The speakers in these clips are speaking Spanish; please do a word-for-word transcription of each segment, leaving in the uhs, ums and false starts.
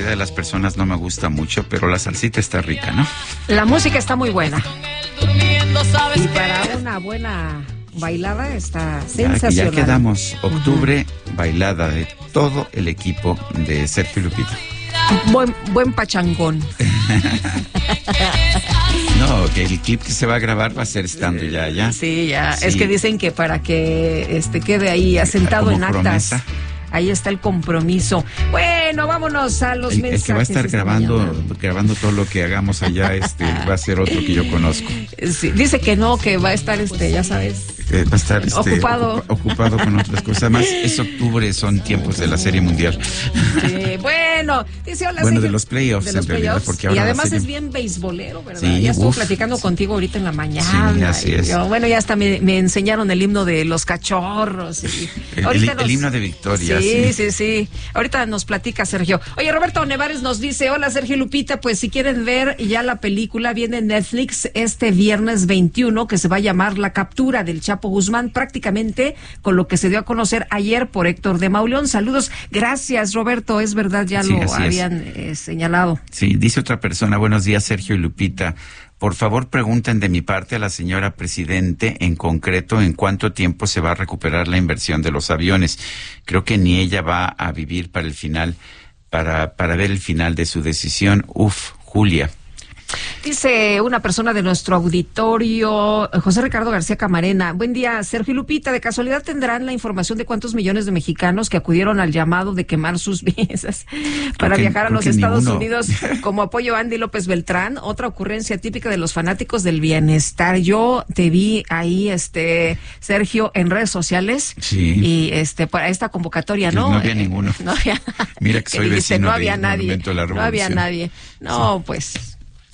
mayoría de las personas no me gusta mucho, pero la salsita está rica, ¿no? La música está muy buena. Y para una buena bailada está sensacional. Ya, ya quedamos, octubre, uh-huh. bailada de todo el equipo de Sergio Lupita. Buen, buen pachangón. No, que el clip que se va a grabar va a ser estando ya, ya. Sí, ya. Sí. Es que dicen que para que este quede ahí asentado en actas. Promesa. Ahí está el compromiso. Bueno, vámonos a los el, mensajes. El que va a estar grabando, grabando todo lo que hagamos allá, este, va a ser otro que yo conozco. Sí, dice que no, que va a estar, este, ya sabes. Eh, va a estar este, ocupado. Ocupa, ocupado con otras cosas. Además, es octubre, son tiempos de la Serie Mundial. Sí, bueno, dice hola. Bueno, Sergio, de los playoffs, de los en realidad, playoffs. porque ahora y además serie... es bien beisbolero, ¿verdad? Sí, ya estuvo uf, platicando contigo ahorita en la mañana. Sí, así es. Yo, bueno, ya hasta me, me enseñaron el himno de los cachorros. Y el, el, nos... el himno de Victoria. Sí, sí, sí, sí. Ahorita nos platica Sergio. Oye, Roberto Nevares nos dice, hola Sergio Lupita, pues si quieren ver ya la película, viene en Netflix este viernes veintiuno, que se va a llamar La Captura del Chapo Guzmán, prácticamente con lo que se dio a conocer ayer por Héctor de Mauleón. Saludos. Gracias, Roberto, es verdad, ya sí, lo habían eh, señalado. Sí, dice otra persona, buenos días Sergio y Lupita. Por favor, pregunten de mi parte a la señora Presidente, en concreto, en cuánto tiempo se va a recuperar la inversión de los aviones. Creo que ni ella va a vivir para el final, para, para ver el final de su decisión. Uf, Julia. Dice una persona de nuestro auditorio, José Ricardo García Camarena, buen día, Sergio Lupita, ¿de casualidad tendrán la información de cuántos millones de mexicanos que acudieron al llamado de quemar sus visas para que, viajar a los Estados ninguno. Unidos como apoyo a Andy López Beltrán? Otra ocurrencia típica de los fanáticos del bienestar. Yo te vi ahí, este Sergio, en redes sociales, sí. y este para esta convocatoria, ¿no? No había eh, ninguno. No había, Mira que soy dijiste, vecino no había del nadie, Monumento de la Revolución. No había nadie. No, sí. pues...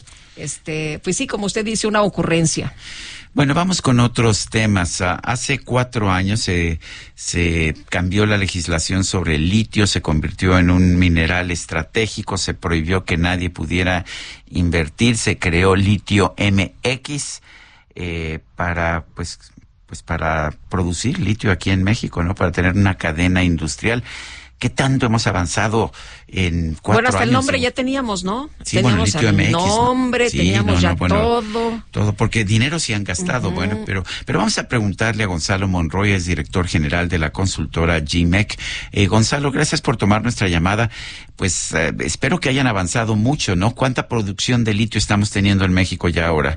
Este, pues sí, como usted dice, una ocurrencia. Bueno, vamos con otros temas. Hace cuatro años se, se cambió la legislación sobre el litio, se convirtió en un mineral estratégico, se prohibió que nadie pudiera invertir, se creó Litio M X eh, para, pues, pues para producir litio aquí en México, ¿no? Para tener una cadena industrial. ¿Qué tanto hemos avanzado en cuatro años? Bueno, hasta años, el nombre o... ya teníamos, ¿no? Sí, teníamos bueno, el M X, nombre, ¿no? Sí, teníamos no, ya no, bueno, todo. Todo, porque dinero sí han gastado, uh-huh. bueno, pero pero vamos a preguntarle a Gonzalo Monroy, es director general de la consultora G M E C. Eh, Gonzalo, gracias por tomar nuestra llamada. Pues eh, espero que hayan avanzado mucho, ¿no? ¿Cuánta producción de litio estamos teniendo en México ya ahora?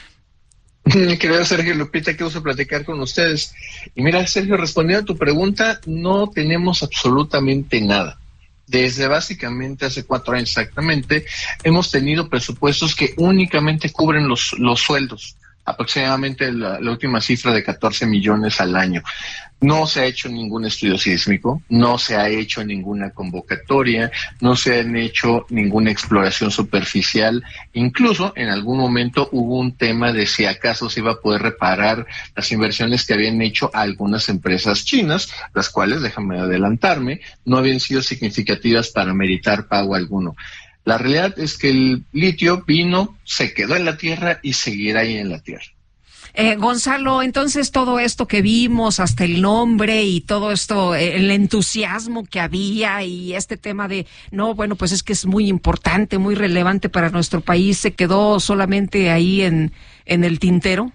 Querido Sergio Lupita, qué gusto platicar con ustedes. Y mira, Sergio, respondiendo a tu pregunta, no tenemos absolutamente nada. Desde básicamente hace cuatro años exactamente, hemos tenido presupuestos que únicamente cubren los, los sueldos, aproximadamente la, la última cifra de catorce millones al año. No se ha hecho ningún estudio sísmico, no se ha hecho ninguna convocatoria, no se han hecho ninguna exploración superficial. Incluso en algún momento hubo un tema de si acaso se iba a poder reparar las inversiones que habían hecho algunas empresas chinas, las cuales, déjame adelantarme, no habían sido significativas para meritar pago alguno. La realidad es que el litio vino, se quedó en la tierra y seguirá ahí en la tierra. Eh, Gonzalo, entonces todo esto que vimos, hasta el nombre y todo esto, el entusiasmo que había y este tema de, no, bueno, pues es que es muy importante, muy relevante para nuestro país, ¿se quedó solamente ahí en, en el tintero?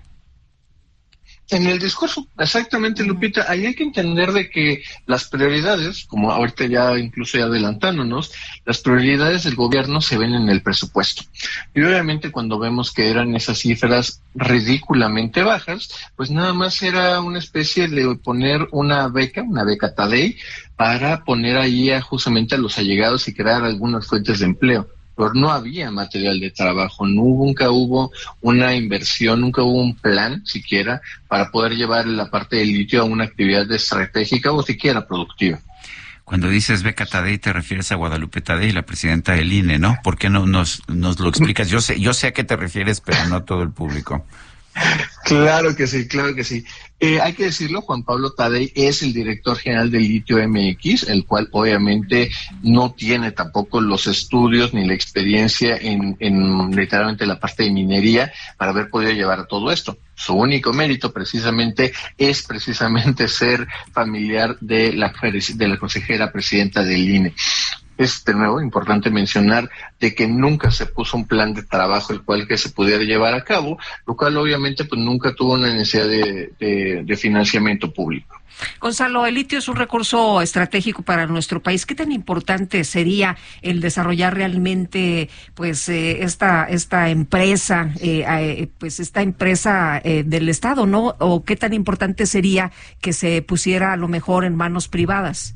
En el discurso, exactamente, Lupita, ahí hay que entender de que las prioridades, como ahorita ya incluso ya adelantándonos, las prioridades del gobierno se ven en el presupuesto. Y obviamente cuando vemos que eran esas cifras ridículamente bajas, pues nada más era una especie de poner una beca, una beca Tadei, para poner ahí a, justamente a los allegados y crear algunas fuentes de empleo. Pero no había material de trabajo, nunca hubo una inversión, nunca hubo un plan siquiera para poder llevar la parte del litio a una actividad estratégica o siquiera productiva. Cuando dices beca Tadei te refieres a Guadalupe Tadei, la presidenta del I N E, ¿no? ¿Por qué no nos, nos lo explicas? Yo sé, yo sé a qué te refieres, pero no todo el público. Claro que sí, claro que sí. Eh, hay que decirlo, Juan Pablo Tadei es el director general del Litio M X, el cual obviamente no tiene tampoco los estudios ni la experiencia en, en literalmente la parte de minería para haber podido llevar a todo esto. Su único mérito precisamente es precisamente ser familiar de la, de la consejera presidenta del I N E. Es de nuevo importante mencionar de que nunca se puso un plan de trabajo el cual que se pudiera llevar a cabo, lo cual obviamente pues nunca tuvo una necesidad de, de, de financiamiento público. Gonzalo, el litio es un recurso estratégico para nuestro país. ¿Qué tan importante sería el desarrollar realmente, pues, eh, esta esta empresa, eh, eh, pues, esta empresa eh, del Estado, ¿no? ¿O qué tan importante sería que se pusiera a lo mejor en manos privadas?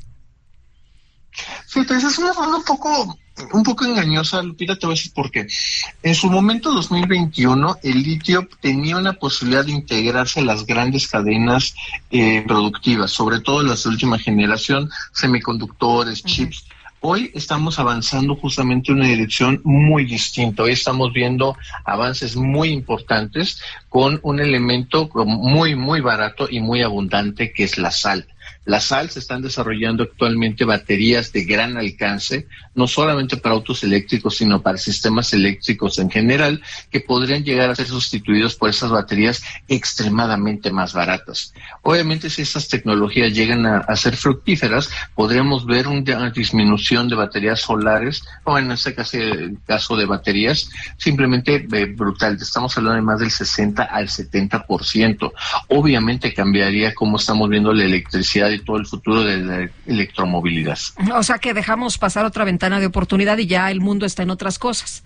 Sí, entonces es una forma un poco, un poco engañosa, Lupita, te voy a decir por qué. En su momento, dos mil veintiuno, el litio tenía una posibilidad de integrarse a las grandes cadenas eh, productivas, sobre todo las de última generación, semiconductores, uh-huh. chips. Hoy estamos avanzando justamente en una dirección muy distinta. Hoy estamos viendo avances muy importantes con un elemento muy, muy barato y muy abundante que es la sal. La sal, se están desarrollando actualmente baterías de gran alcance, no solamente para autos eléctricos, sino para sistemas eléctricos en general, que podrían llegar a ser sustituidos por esas baterías extremadamente más baratas. Obviamente, si estas tecnologías llegan a, a ser fructíferas, podríamos ver una disminución de baterías solares, o en este caso, el caso de baterías, simplemente eh, brutal. Estamos hablando de más del sesenta al setenta por ciento. Obviamente cambiaría cómo estamos viendo la electricidad y todo el futuro de la electromovilidad. O sea que dejamos pasar otra ventana de oportunidad y ya el mundo está en otras cosas.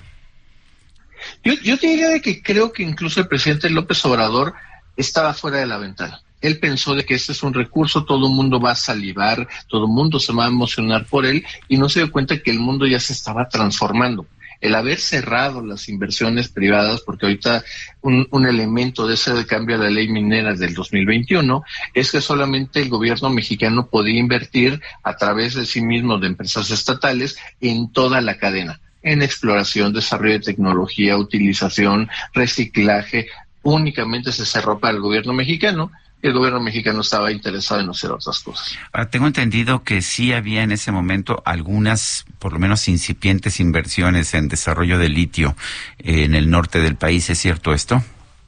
Yo, yo te diría de que creo que incluso el presidente López Obrador estaba fuera de la ventana. Él pensó de que este es un recurso, todo el mundo va a salivar, todo el mundo se va a emocionar por él, y no se dio cuenta que el mundo ya se estaba transformando. El haber cerrado las inversiones privadas, porque ahorita un, un elemento de ese cambio a la ley minera del dos mil veintiuno es que solamente el gobierno mexicano podía invertir a través de sí mismo de empresas estatales en toda la cadena, en exploración, desarrollo de tecnología, utilización, reciclaje. Únicamente se cerró para el gobierno mexicano. El gobierno mexicano estaba interesado en hacer otras cosas. Ahora, tengo entendido que sí había en ese momento algunas, por lo menos incipientes inversiones en desarrollo de litio eh, en el norte del país. ¿Es cierto esto?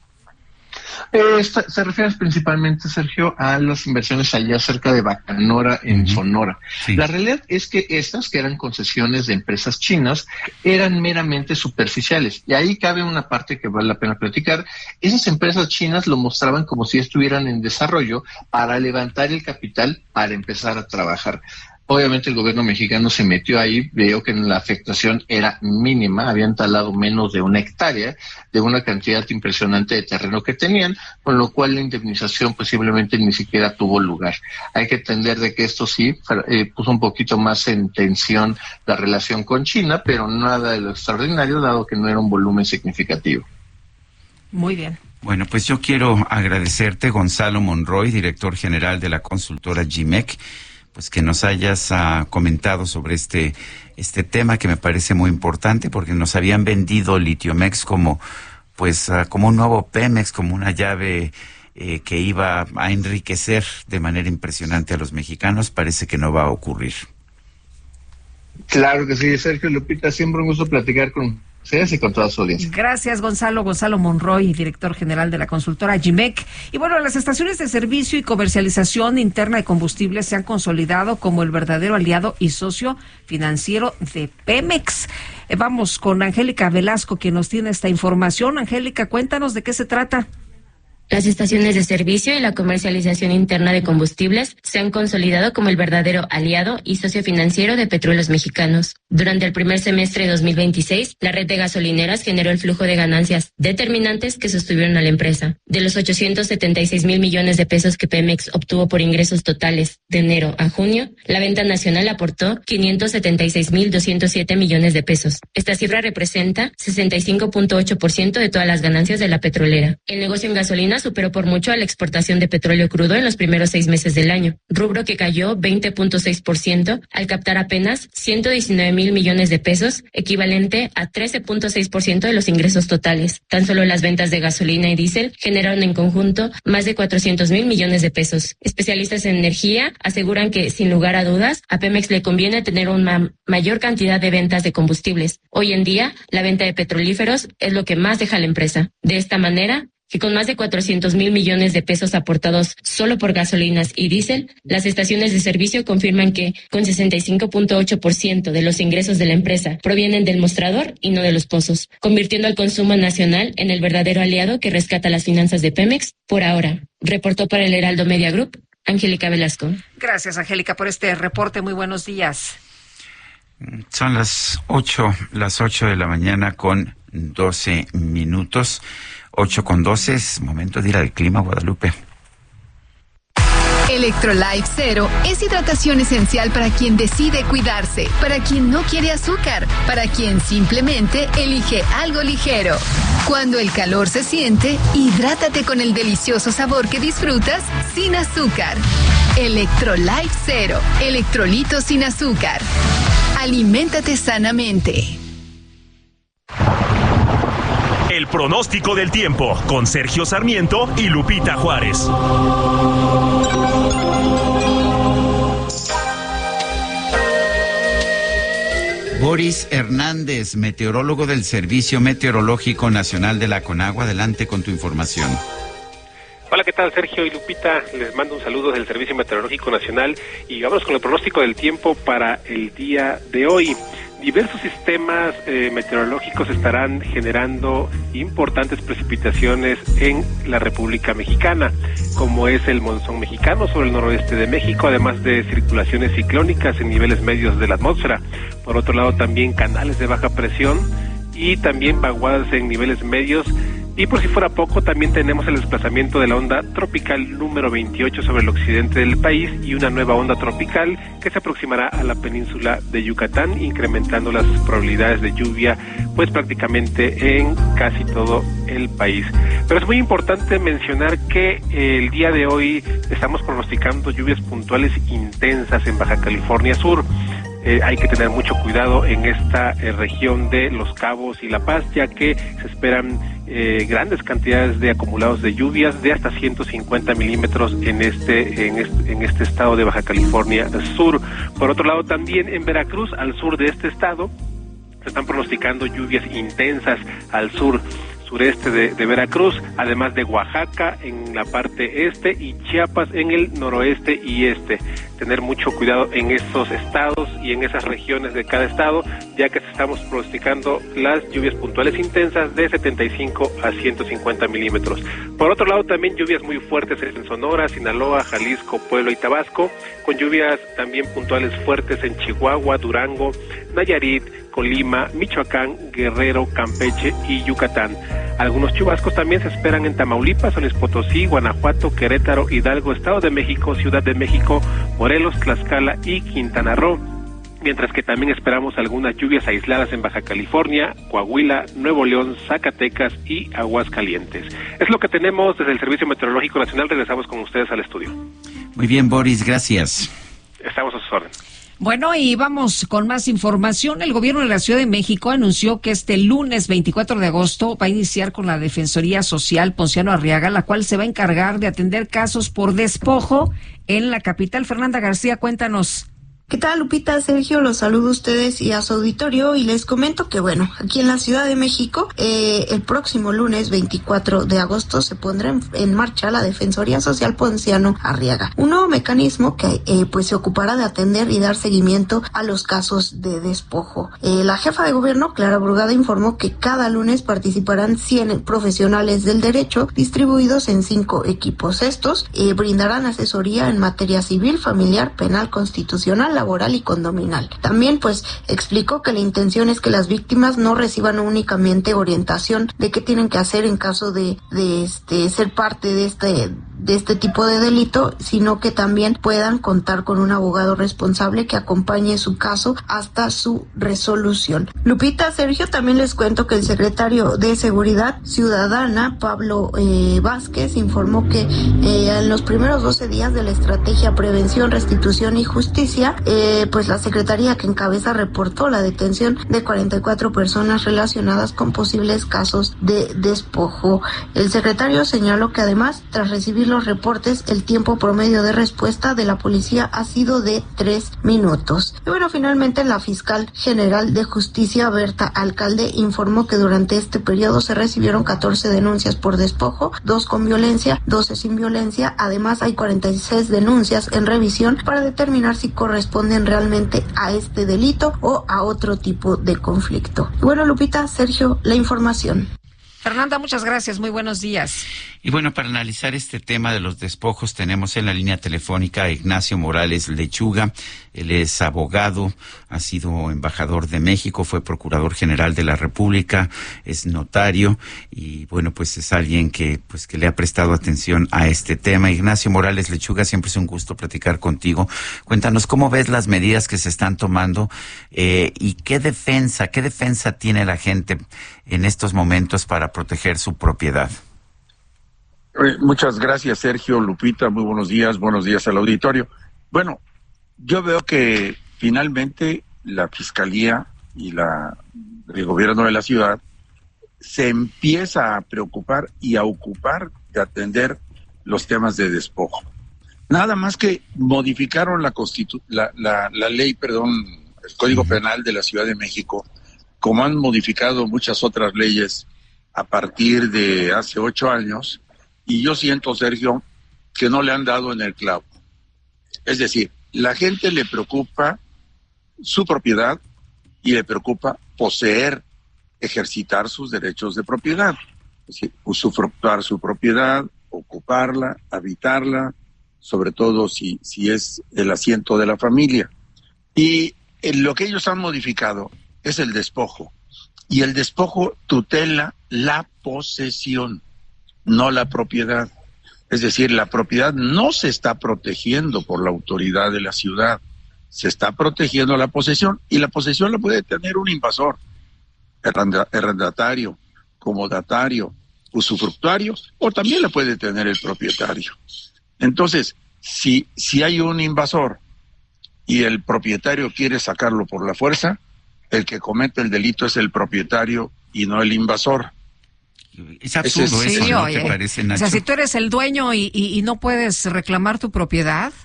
Eh, esta, se refiere principalmente, Sergio, a las inversiones allá cerca de Bacanora, en uh-huh. Sonora. Sí. La realidad es que estas, que eran concesiones de empresas chinas, eran meramente superficiales. Y ahí cabe una parte que vale la pena platicar. Esas empresas chinas lo mostraban como si estuvieran en desarrollo para levantar el capital para empezar a trabajar. Obviamente el gobierno mexicano se metió ahí, veo que la afectación era mínima, habían talado menos de una hectárea de una cantidad impresionante de terreno que tenían, con lo cual la indemnización posiblemente ni siquiera tuvo lugar. Hay que entender de que esto sí eh, puso un poquito más en tensión la relación con China, pero nada de lo extraordinario, dado que no era un volumen significativo. Muy bien. Bueno, pues yo quiero agradecerte, Gonzalo Monroy, director general de la consultora G M E C, pues que nos hayas uh, comentado sobre este este tema que me parece muy importante, porque nos habían vendido Litiomex como pues uh, como un nuevo Pemex, como una llave eh, que iba a enriquecer de manera impresionante a los mexicanos. Parece que no va a ocurrir. Claro que sí, Sergio, Lupita, siempre un gusto platicar con ustedes y con toda su audiencia. Gracias, Gonzalo. Gonzalo Monroy, director general de la consultora G M E C. Y bueno, las estaciones de servicio y comercialización interna de combustibles se han consolidado como el verdadero aliado y socio financiero de Pemex. Eh, vamos con Angélica Velasco, quien nos tiene esta información. Angélica, cuéntanos de qué se trata. Las estaciones de servicio y la comercialización interna de combustibles se han consolidado como el verdadero aliado y socio financiero de Petróleos Mexicanos. Durante el primer semestre de dos mil veintiséis, la red de gasolineras generó el flujo de ganancias determinantes que sostuvieron a la empresa. De los ochocientos setenta y seis mil millones de pesos que Pemex obtuvo por ingresos totales de enero a junio, la venta nacional aportó quinientos setenta y seis mil doscientos siete millones de pesos. Esta cifra representa sesenta y cinco punto ocho por ciento de todas las ganancias de la petrolera. El negocio en gasolina superó por mucho a la exportación de petróleo crudo en los primeros seis meses del año, rubro que cayó veinte punto seis por ciento al captar apenas ciento diecinueve mil millones de pesos, equivalente a trece punto seis por ciento de los ingresos totales. Tan solo las ventas de gasolina y diésel generaron en conjunto más de cuatrocientos mil millones de pesos. Especialistas en energía aseguran que, sin lugar a dudas, a Pemex le conviene tener una mayor cantidad de ventas de combustibles. Hoy en día, la venta de petrolíferos es lo que más deja a la empresa. De esta manera, que con más de cuatrocientos mil millones de pesos aportados solo por gasolinas y diésel, las estaciones de servicio confirman que con sesenta y cinco punto ocho por ciento de los ingresos de la empresa provienen del mostrador y no de los pozos, convirtiendo al consumo nacional en el verdadero aliado que rescata las finanzas de Pemex por ahora. Reportó para el Heraldo Media Group, Angélica Velasco. Gracias, Angélica, por este reporte. Muy buenos días. Son las ocho, las ocho de la mañana con doce minutos. Ocho con doce, es momento de ir al clima, Guadalupe. Electrolyte Zero es hidratación esencial para quien decide cuidarse, para quien no quiere azúcar, para quien simplemente elige algo ligero. Cuando el calor se siente, hidrátate con el delicioso sabor que disfrutas sin azúcar. Electrolyte Zero, electrolitos sin azúcar. Aliméntate sanamente. El pronóstico del tiempo con Sergio Sarmiento y Lupita Juárez. Boris Hernández, meteorólogo del Servicio Meteorológico Nacional de la CONAGUA. Adelante con tu información. Hola, ¿qué tal, Sergio y Lupita? Les mando un saludo del Servicio Meteorológico Nacional y vamos con el pronóstico del tiempo para el día de hoy. Diversos sistemas eh, meteorológicos estarán generando importantes precipitaciones en la República Mexicana, como es el monzón mexicano sobre el noroeste de México, además de circulaciones ciclónicas en niveles medios de la atmósfera. Por otro lado, también canales de baja presión y también vaguadas en niveles medios. Y por si fuera poco, también tenemos el desplazamiento de la onda tropical número veintiocho sobre el occidente del país y una nueva onda tropical que se aproximará a la península de Yucatán, incrementando las probabilidades de lluvia pues prácticamente en casi todo el país. Pero es muy importante mencionar que eh, el día de hoy estamos pronosticando lluvias puntuales intensas en Baja California Sur. Eh, hay que tener mucho cuidado en esta eh, región de Los Cabos y La Paz, ya que se esperan eh, grandes cantidades de acumulados de lluvias de hasta ciento cincuenta milímetros en este, en este en este estado de Baja California Sur. Por otro lado, también en Veracruz, al sur de este estado, se están pronosticando lluvias intensas al sur sureste de, de Veracruz, además de Oaxaca en la parte este y Chiapas en el noroeste y este. Tener mucho cuidado en estos estados y en esas regiones de cada estado, ya que estamos pronosticando las lluvias puntuales intensas de setenta y cinco a ciento cincuenta milímetros. Por otro lado, también lluvias muy fuertes en Sonora, Sinaloa, Jalisco, Puebla y Tabasco, con lluvias también puntuales fuertes en Chihuahua, Durango, Nayarit, Colima, Michoacán, Guerrero, Campeche y Yucatán. Algunos chubascos también se esperan en Tamaulipas, San Luis Potosí, Guanajuato, Querétaro, Hidalgo, Estado de México, Ciudad de México, Morelos, Tlaxcala y Quintana Roo. Mientras que también esperamos algunas lluvias aisladas en Baja California, Coahuila, Nuevo León, Zacatecas y Aguascalientes. Es lo que tenemos desde el Servicio Meteorológico Nacional. Regresamos con ustedes al estudio. Muy bien, Boris, gracias. Estamos a sus órdenes. Bueno, y vamos con más información. El gobierno de la Ciudad de México anunció que este lunes veinticuatro de agosto va a iniciar con la Defensoría Social Ponciano Arriaga, la cual se va a encargar de atender casos por despojo en la capital. Fernanda García, cuéntanos. ¿Qué tal, Lupita? Sergio, los saludo a ustedes y a su auditorio y les comento que, bueno, aquí en la Ciudad de México, eh, el próximo lunes veinticuatro de agosto se pondrá en, en marcha la Defensoría Social Ponciano Arriaga, un nuevo mecanismo que eh, pues se ocupará de atender y dar seguimiento a los casos de despojo. Eh, la jefa de gobierno, Clara Brugada, informó que cada lunes participarán cien profesionales del derecho distribuidos en cinco equipos. Estos eh, brindarán asesoría en materia civil, familiar, penal, constitucional, laboral y condominal. También pues explicó que la intención es que las víctimas no reciban únicamente orientación de qué tienen que hacer en caso de, de este ser parte de este de este tipo de delito, sino que también puedan contar con un abogado responsable que acompañe su caso hasta su resolución. Lupita, Sergio, también les cuento que el secretario de Seguridad Ciudadana, Pablo eh, Vázquez, informó que eh, en los primeros doce días de la estrategia Prevención, Restitución y Justicia, eh, pues la secretaría que encabeza reportó la detención de cuarenta y cuatro personas relacionadas con posibles casos de despojo. El secretario señaló que además, tras recibir los reportes, el tiempo promedio de respuesta de la policía ha sido de tres minutos. Y bueno, finalmente la fiscal general de justicia, Berta Alcalde, informó que durante este periodo se recibieron catorce denuncias por despojo, dos con violencia, doce sin violencia. Además, hay cuarenta y seis denuncias en revisión para determinar si corresponden realmente a este delito o a otro tipo de conflicto. Bueno, Lupita, Sergio, la información. Fernanda, muchas gracias. Muy buenos días. Y bueno, para analizar este tema de los despojos, tenemos en la línea telefónica a Ignacio Morales Lechuga. Él es abogado, ha sido embajador de México, fue procurador general de la República, es notario y bueno, pues es alguien que pues que le ha prestado atención a este tema. Ignacio Morales Lechuga, siempre es un gusto platicar contigo. Cuéntanos cómo ves las medidas que se están tomando eh, y qué defensa, qué defensa tiene la gente en estos momentos para proteger su propiedad. Muchas gracias, Sergio, Lupita, muy buenos días, buenos días al auditorio. Bueno, yo veo que finalmente la Fiscalía y la el gobierno de la ciudad se empieza a preocupar y a ocupar de atender los temas de despojo. Nada más que modificaron la constitu- la, la, la ley, perdón, el Código Penal de la Ciudad de México, como han modificado muchas otras leyes a partir de hace ocho años, y yo siento, Sergio, que no le han dado en el clavo. Es decir, la gente le preocupa su propiedad y le preocupa poseer, ejercitar sus derechos de propiedad. Es decir, usufructuar su propiedad, ocuparla, habitarla, sobre todo si, si es el asiento de la familia. Y en lo que ellos han modificado es el despojo. Y el despojo tutela la posesión, no la propiedad. Es decir, la propiedad no se está protegiendo por la autoridad de la ciudad, se está protegiendo la posesión, y la posesión la puede tener un invasor, arrendatario, comodatario, usufructuario, o también la puede tener el propietario. Entonces, si, si hay un invasor y el propietario quiere sacarlo por la fuerza, el que comete el delito es el propietario y no el invasor. Es absurdo sí, eso, ¿no oye, te parece, Nacho? O sea, si tú eres el dueño y, y, y no puedes reclamar tu propiedad.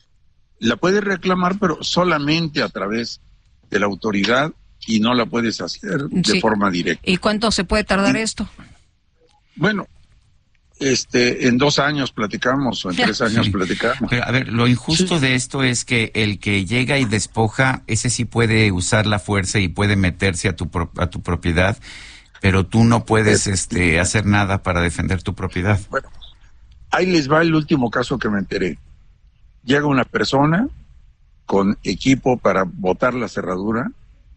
La puedes reclamar, pero solamente a través de la autoridad y no la puedes hacer de sí. forma directa. ¿Y cuánto se puede tardar y, esto? Bueno, este, en dos años platicamos o en tres años sí. platicamos. Pero, a ver, lo injusto sí. de esto es que el que llega y despoja, ese sí puede usar la fuerza y puede meterse a tu pro, a tu propiedad, pero tú no puedes este hacer nada para defender tu propiedad. Bueno, ahí les va el último caso que me enteré. Llega una persona con equipo para botar la cerradura,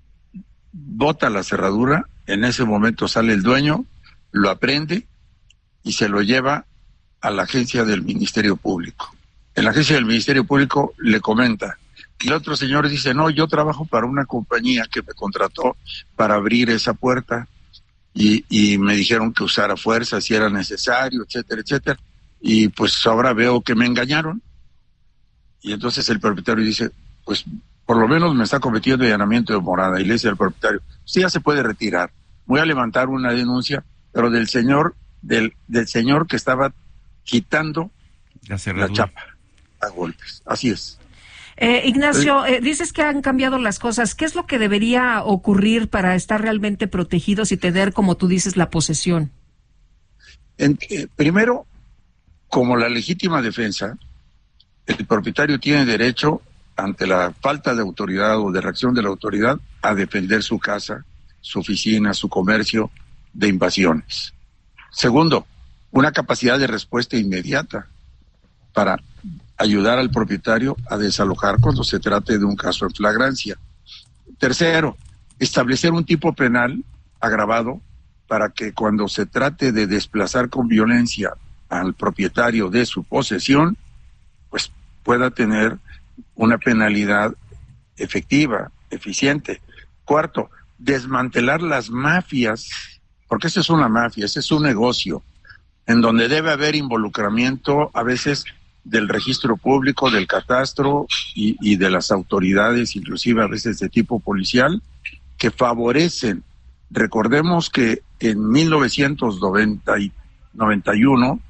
bota la cerradura, en ese momento sale el dueño, lo aprende y se lo lleva a la agencia del Ministerio Público. En la agencia del Ministerio Público le comenta, y el otro señor dice, no, yo trabajo para una compañía que me contrató para abrir esa puerta, y, y me dijeron que usara fuerza si era necesario, etcétera, etcétera, y pues ahora veo que me engañaron. Y entonces el propietario dice, pues por lo menos me está cometiendo allanamiento de morada, y le dice al propietario, sí, ya se puede retirar, voy a levantar una denuncia, pero del señor del, del señor que estaba quitando la, la chapa a golpes. Así es. Eh, Ignacio, eh, dices que han cambiado las cosas. ¿Qué es lo que debería ocurrir para estar realmente protegidos y tener, como tú dices, la posesión? En, eh, primero, como la legítima defensa, el propietario tiene derecho, ante la falta de autoridad o de reacción de la autoridad, a defender su casa, su oficina, su comercio de invasiones. Segundo, una capacidad de respuesta inmediata para ayudar al propietario a desalojar cuando se trate de un caso en flagrancia. Tercero, establecer un tipo penal agravado para que cuando se trate de desplazar con violencia al propietario de su posesión, pues pueda tener una penalidad efectiva, eficiente. Cuarto, desmantelar las mafias, porque esa es una mafia, ese es un negocio, en donde debe haber involucramiento a veces del registro público, del catastro y, y de las autoridades, inclusive a veces de tipo policial, que favorecen. Recordemos que en mil novecientos noventa y uno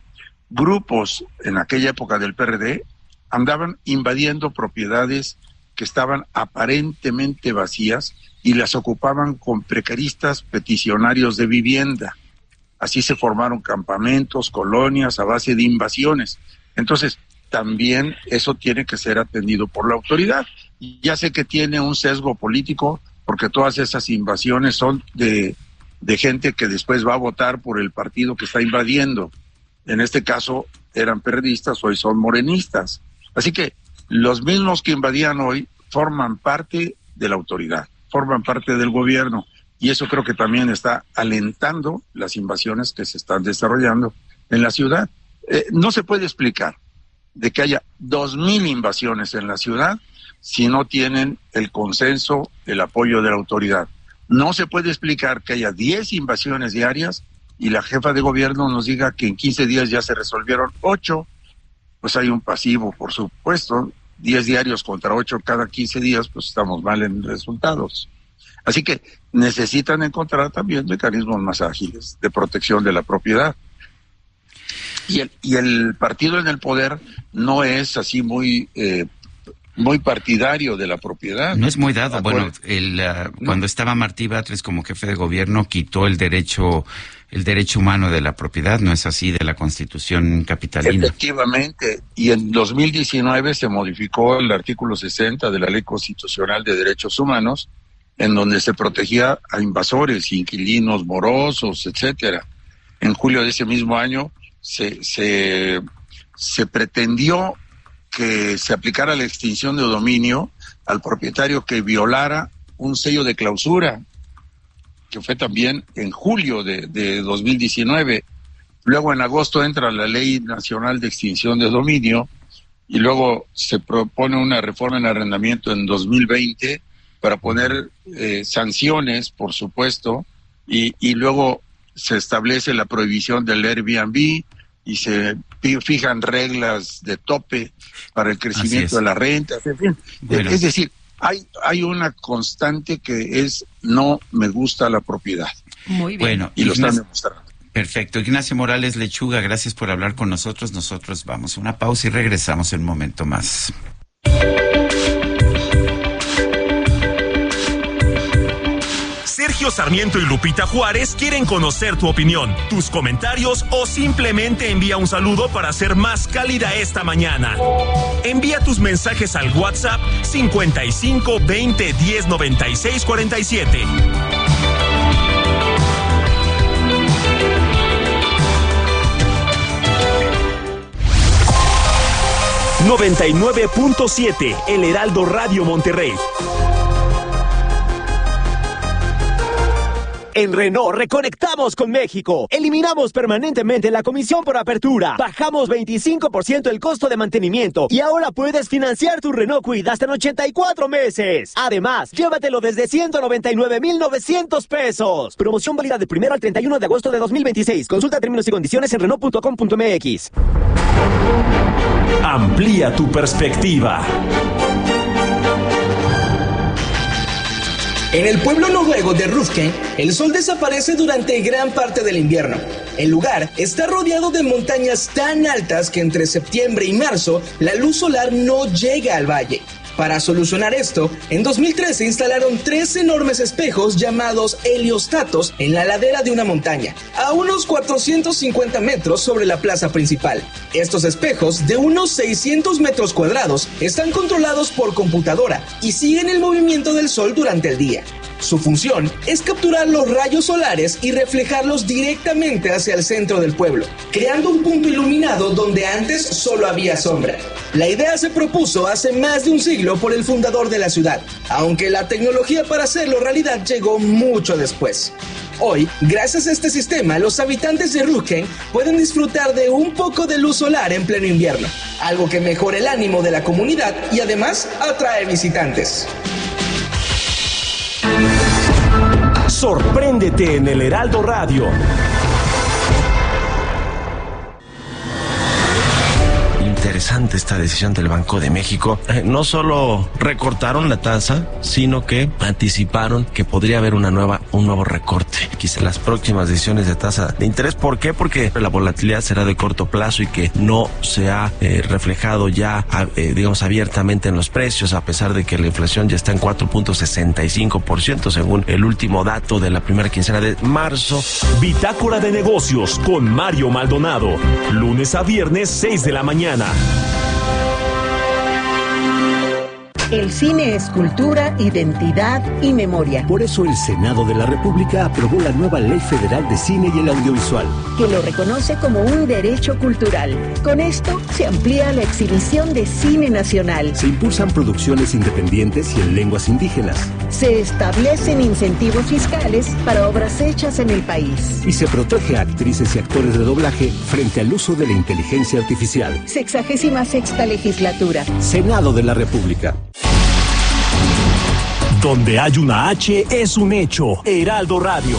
grupos en aquella época del P R D andaban invadiendo propiedades que estaban aparentemente vacías y las ocupaban con precaristas peticionarios de vivienda. Así se formaron campamentos, colonias a base de invasiones. Entonces, también eso tiene que ser atendido por la autoridad. Y ya sé que tiene un sesgo político, porque todas esas invasiones son de, de gente que después va a votar por el partido que está invadiendo. En este caso eran periodistas, hoy son morenistas. Así que los mismos que invadían hoy forman parte de la autoridad, forman parte del gobierno. Y eso creo que también está alentando las invasiones que se están desarrollando en la ciudad. Eh, no se puede explicar de que haya dos mil invasiones en la ciudad si no tienen el consenso, el apoyo de la autoridad. No se puede explicar que haya diez invasiones diarias y la jefa de gobierno nos diga que en quince días ya se resolvieron ocho. Pues hay un pasivo, por supuesto. diez diarios contra ocho cada quince días, pues estamos mal en resultados. Así que necesitan encontrar también mecanismos más ágiles de protección de la propiedad. Y el, y el partido en el poder no es así muy eh, muy partidario de la propiedad. No es muy dado. Bueno, el, uh, no. Cuando estaba Martí Batres como jefe de gobierno, quitó el derecho el derecho humano de la propiedad, ¿no es así?, de la Constitución capitalina. Efectivamente, y en dos mil diecinueve se modificó el artículo sesenta de la Ley Constitucional de Derechos Humanos, en donde se protegía a invasores, inquilinos morosos, etcétera. En julio de ese mismo año se, se, se pretendió que se aplicara la extinción de dominio al propietario que violara un sello de clausura, que fue también en julio de, de dos mil diecinueve. Luego en agosto entra la Ley Nacional de Extinción de Dominio y luego se propone una reforma en arrendamiento en dos mil veinte para poner eh, sanciones, por supuesto, y, y luego se establece la prohibición del Airbnb y se fijan reglas de tope para el crecimiento de la renta, en fin. Bueno. Es decir, hay hay una constante que es no me gusta la propiedad. Muy bien. Bueno, y lo están demostrando. Perfecto. Ignacio Morales Lechuga, gracias por hablar con nosotros. Nosotros vamos a una pausa y regresamos en un momento más. Sergio Sarmiento y Lupita Juárez quieren conocer tu opinión, tus comentarios o simplemente envía un saludo para hacer más cálida esta mañana. Envía tus mensajes al WhatsApp cincuenta y cinco veinte diez noventa y seis cuarenta y siete. noventa y nueve punto siete El Heraldo Radio Monterrey. En Renault reconectamos con México. Eliminamos permanentemente la comisión por apertura. Bajamos veinticinco por ciento el costo de mantenimiento. Y ahora puedes financiar tu Renault Kwid hasta en ochenta y cuatro meses. Además, llévatelo desde ciento noventa y nueve mil novecientos pesos. Promoción válida del primero al treinta y uno de agosto de dos mil veintiséis. Consulta términos y condiciones en Renault punto com punto m x. Amplía tu perspectiva. En el pueblo noruego de Rufken, el sol desaparece durante gran parte del invierno. El lugar está rodeado de montañas tan altas que entre septiembre y marzo la luz solar no llega al valle. Para solucionar esto, en dos mil trece instalaron tres enormes espejos llamados heliostatos en la ladera de una montaña, a unos cuatrocientos cincuenta metros sobre la plaza principal. Estos espejos, de unos seiscientos metros cuadrados, están controlados por computadora y siguen el movimiento del sol durante el día. Su función es capturar los rayos solares y reflejarlos directamente hacia el centro del pueblo, creando un punto iluminado donde antes solo había sombra. La idea se propuso hace más de un siglo por el fundador de la ciudad, aunque la tecnología para hacerlo realidad llegó mucho después. Hoy, gracias a este sistema, los habitantes de Rügen pueden disfrutar de un poco de luz solar en pleno invierno, algo que mejora el ánimo de la comunidad y además atrae visitantes. Sorpréndete en el Heraldo Radio. interesante esta decisión del Banco de México. Eh, no solo recortaron la tasa, sino que anticiparon que podría haber una nueva, un nuevo recorte. Quizá las próximas decisiones de tasa de interés. ¿Por qué? Porque la volatilidad será de corto plazo y que no se ha eh, reflejado ya, eh, digamos, abiertamente en los precios, a pesar de que la inflación ya está en cuatro punto sesenta y cinco por ciento según el último dato de la primera quincena de marzo. Bitácora de negocios con Mario Maldonado. Lunes a viernes, seis de la mañana. El cine es cultura, identidad y memoria. Por eso el Senado de la República aprobó la nueva Ley Federal de Cine y el Audiovisual, que lo reconoce como un derecho cultural. Con esto se amplía la exhibición de cine nacional. Se impulsan producciones independientes y en lenguas indígenas. Se establecen incentivos fiscales para obras hechas en el país. Y se protege a actrices y actores de doblaje frente al uso de la inteligencia artificial. Sexagésima sexta legislatura. Senado de la República. Donde hay una H es un hecho. Heraldo Radio.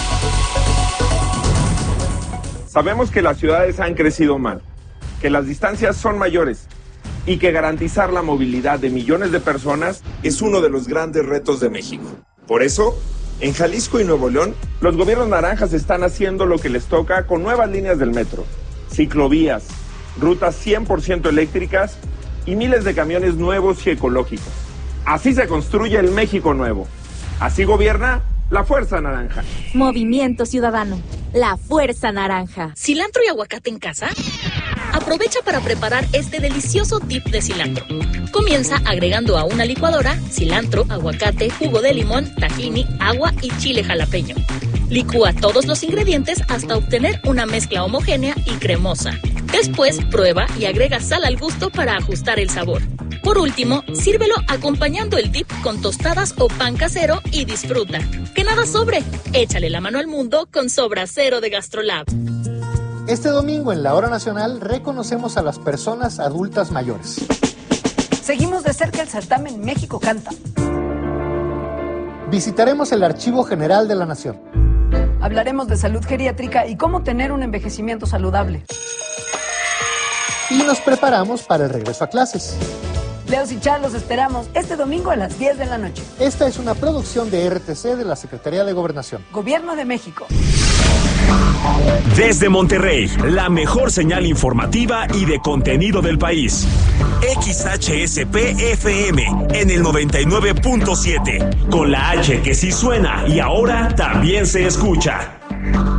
Sabemos que las ciudades han crecido mal, que las distancias son mayores y que garantizar la movilidad de millones de personas es uno de los grandes retos de México. Por eso, en Jalisco y Nuevo León, los gobiernos naranjas están haciendo lo que les toca con nuevas líneas del metro, ciclovías, rutas cien por ciento eléctricas y miles de camiones nuevos y ecológicos. Así se construye el México nuevo. Así gobierna la Fuerza Naranja. Movimiento Ciudadano. La Fuerza Naranja. ¿Cilantro y aguacate en casa? Aprovecha para preparar este delicioso dip de cilantro. Comienza agregando a una licuadora cilantro, aguacate, jugo de limón, tahini, agua y chile jalapeño. Licúa todos los ingredientes hasta obtener una mezcla homogénea y cremosa. Después, prueba y agrega sal al gusto para ajustar el sabor. Por último, sírvelo acompañando el dip con tostadas o pan casero y disfruta. ¡Que nada sobre! Échale la mano al mundo con Sobra Cero de GastroLab. Este domingo en la Hora Nacional reconocemos a las personas adultas mayores. Seguimos de cerca el certamen México Canta. Visitaremos el Archivo General de la Nación. Hablaremos de salud geriátrica y cómo tener un envejecimiento saludable. Y nos preparamos para el regreso a clases. Leos y Char, los esperamos este domingo a las diez de la noche. Esta es una producción de R T C de la Secretaría de Gobernación. Gobierno de México. Desde Monterrey, la mejor señal informativa y de contenido del país. X H S P F M en el noventa y nueve punto siete. Con la H que sí suena y ahora también se escucha.